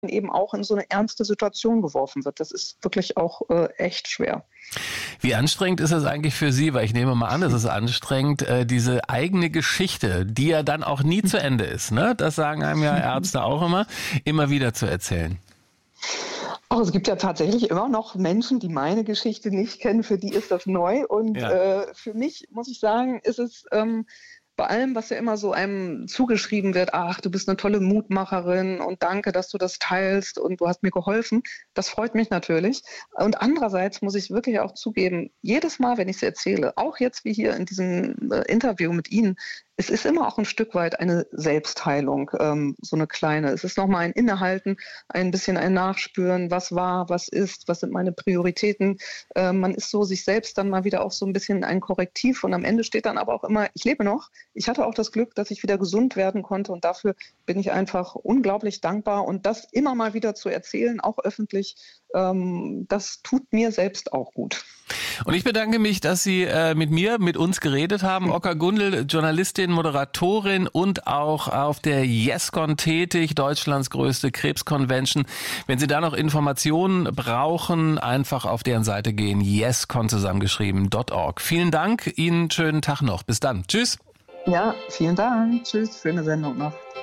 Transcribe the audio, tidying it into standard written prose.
eben auch in so eine ernste Situation geworfen wird. Das ist wirklich auch echt schwer. Wie anstrengend ist es eigentlich für Sie, weil ich nehme mal an, es ist anstrengend, diese eigene Geschichte, die ja dann auch nie zu Ende ist, ne? Das sagen einem ja Ärzte auch immer wieder zu erzählen. Oh, es gibt ja tatsächlich immer noch Menschen, die meine Geschichte nicht kennen, für die ist das neu. Und für mich, muss ich sagen, ist es bei allem, was ja immer so einem zugeschrieben wird, ach, du bist eine tolle Mutmacherin und danke, dass du das teilst und du hast mir geholfen. Das freut mich natürlich. Und andererseits muss ich wirklich auch zugeben, jedes Mal, wenn ich es erzähle, auch jetzt wie hier in diesem Interview mit Ihnen, es ist immer auch ein Stück weit eine Selbstheilung, so eine kleine. Es ist nochmal ein Innehalten, ein bisschen ein Nachspüren, was war, was ist, was sind meine Prioritäten. Man ist so sich selbst dann mal wieder auch so ein bisschen ein Korrektiv und am Ende steht dann aber auch immer, ich lebe noch. Ich hatte auch das Glück, dass ich wieder gesund werden konnte und dafür bin ich einfach unglaublich dankbar und das immer mal wieder zu erzählen, auch öffentlich, das tut mir selbst auch gut. Und ich bedanke mich, dass Sie mit uns geredet haben. Oka Gundel, Journalistin, Moderatorin und auch auf der YesCon tätig, Deutschlands größte Krebsconvention. Wenn Sie da noch Informationen brauchen, einfach auf deren Seite gehen, YesCon zusammengeschrieben.org. Vielen Dank, Ihnen schönen Tag noch. Bis dann. Tschüss. Ja, vielen Dank. Tschüss, schöne Sendung noch.